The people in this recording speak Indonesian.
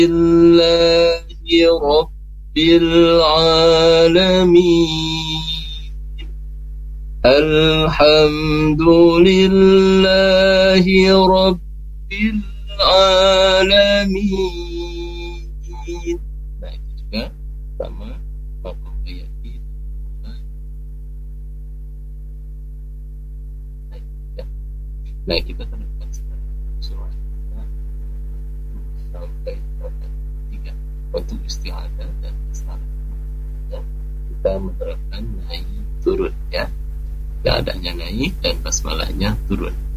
Lillahi Rabbil Alamin. Alhamdulillahi Rabbil Alamin. Nah, itu juga sama makom ayat itu. Nah, kita teruskan surah sampai 3 untuk isti'adzah dan isti'adzah. Kita menerapkan naik turun, ya. Keadaannya naik dan basmalahnya turun.